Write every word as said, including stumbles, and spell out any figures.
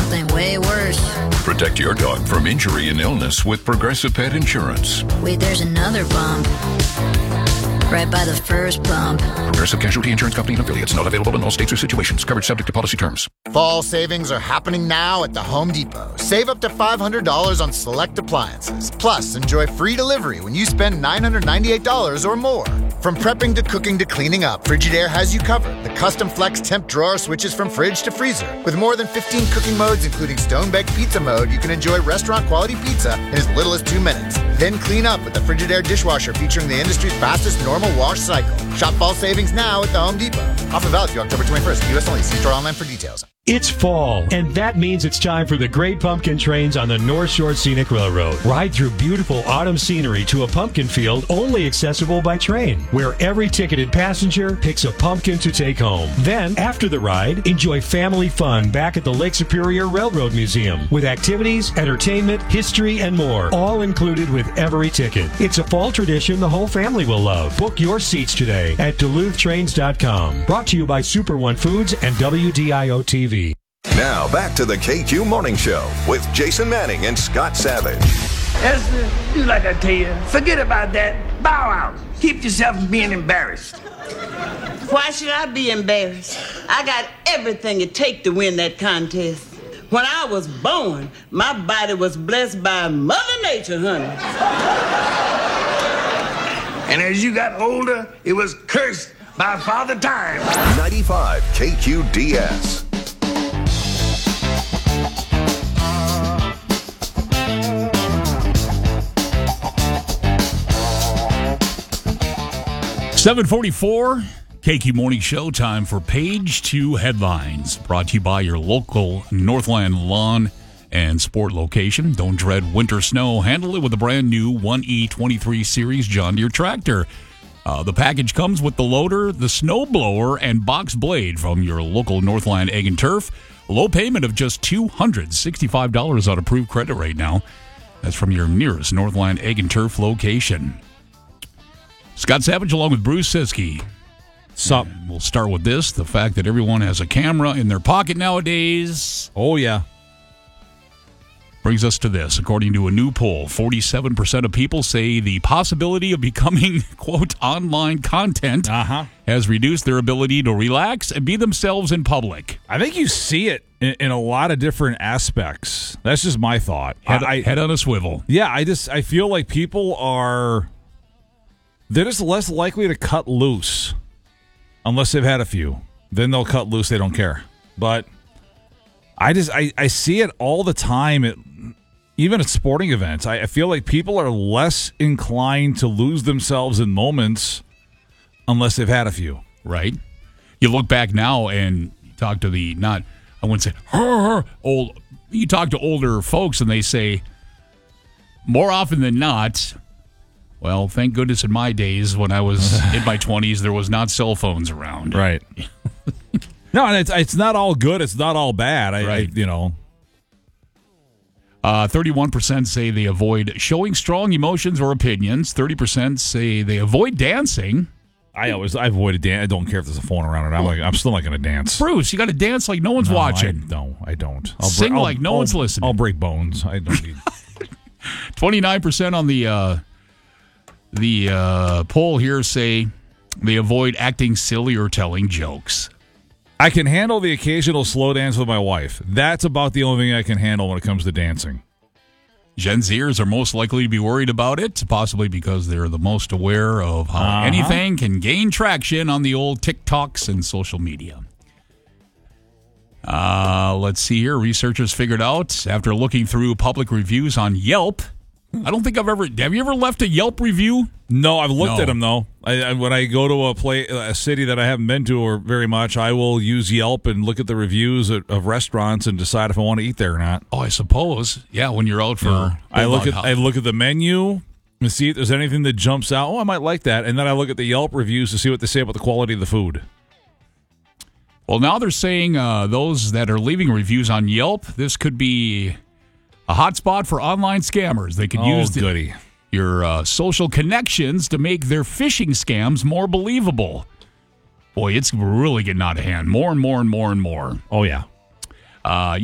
something way worse. Protect your dog from injury and illness with Progressive Pet Insurance. Wait, there's another bump. Right by the first bump. Progressive Casualty Insurance Company and affiliates. Not available in all states or situations. Coverage subject to policy terms. Fall savings are happening now at the Home Depot. Save up to five hundred dollars on select appliances. Plus, enjoy free delivery when you spend nine hundred ninety-eight dollars or more. From prepping to cooking to cleaning up, Frigidaire has you covered. The custom flex temp drawer switches from fridge to freezer. With more than fifteen cooking modes, including stone-baked pizza mode, you can enjoy restaurant-quality pizza in as little as two minutes. Then clean up with the Frigidaire dishwasher featuring the industry's fastest normal wash cycle. Shop fall savings now at the Home Depot. Offer valid through October twenty-first. U S only. See store online for details. It's fall, and that means it's time for the Great Pumpkin Trains on the North Shore Scenic Railroad. Ride through beautiful autumn scenery to a pumpkin field only accessible by train, where every ticketed passenger picks a pumpkin to take home. Then, after the ride, enjoy family fun back at the Lake Superior Railroad Museum with activities, entertainment, history, and more, all included with every ticket. It's a fall tradition the whole family will love. Book your seats today at Duluth Trains dot com. Brought to you by Super One Foods and W D I O T V. Now, back to the K Q Morning Show with Jason Manning and Scott Savage. Esther, do like I tell you. Forget about that. Bow out. Keep yourself from being embarrassed. Why should I be embarrassed? I got everything it takes to win that contest. When I was born, my body was blessed by Mother Nature, honey. And as you got older, it was cursed by Father Time. ninety-five K Q D S. seven forty-four, K Q Morning Show, time for Page Two Headlines, brought to you by your local Northland Lawn and Sport location. Don't dread winter snow. Handle it with a brand new one E twenty-three Series John Deere tractor. Uh, the package comes with the loader, the snow blower, and box blade from your local Northland Egg and Turf. Low payment of just two hundred sixty-five dollars on approved credit right now. That's from your nearest Northland Egg and Turf location. Scott Savage along with Bruce Siskey. Sup? And we'll start with this, the fact that everyone has a camera in their pocket nowadays. Oh, yeah. Brings us to this. According to a new poll, forty-seven percent of people say the possibility of becoming, quote, online content uh-huh. has reduced their ability to relax and be themselves in public. I think you see it in, in a lot of different aspects. That's just my thought. Head, I, head on a swivel. Yeah, I just I feel like people are... They're just less likely to cut loose unless they've had a few. Then they'll cut loose. They don't care. But I just I, I see it all the time, at, even at sporting events. I, I feel like people are less inclined to lose themselves in moments unless they've had a few. Right. You look back now and you talk to the, not, I wouldn't say, her, her, old, you talk to older folks and they say, more often than not, well, thank goodness in my days when I was in my twenties, there was not cell phones around. Right. No, and it's it's not all good. It's not all bad. I, right. I you know. Uh, thirty-one percent say they avoid showing strong emotions or opinions. thirty percent say they avoid dancing. I always I avoid dance. I don't care if there's a phone around it. I'm like I'm still not going to dance. Bruce, you got to dance like no one's no, watching. I, no, I don't. I'll Sing I'll, like no I'll, one's listening. I'll break bones. I don't need. twenty-nine percent on the uh, the uh, poll here say they avoid acting silly or telling jokes. I can handle the occasional slow dance with my wife. That's about the only thing I can handle when it comes to dancing. Gen Zers are most likely to be worried about it, possibly because they're the most aware of how uh-huh. anything can gain traction on the old TikToks and social media. Uh, let's see here. Researchers figured out, after looking through public reviews on Yelp, I don't think I've ever... Have you ever left a Yelp review? No, I've looked no. at them, though. I, I, when I go to a play, a city that I haven't been to or very much, I will use Yelp and look at the reviews of, of restaurants and decide if I want to eat there or not. Oh, I suppose. Yeah, when you're out for... Yeah. I look at house. I look at the menu and see if there's anything that jumps out. Oh, I might like that. And then I look at the Yelp reviews to see what they say about the quality of the food. Well, now they're saying uh, those that are leaving reviews on Yelp, this could be a hot spot for online scammers. They could oh, use the, goody. your uh, social connections to make their phishing scams more believable. Boy, it's really getting out of hand. More and more and more and more. Oh, yeah. Uh,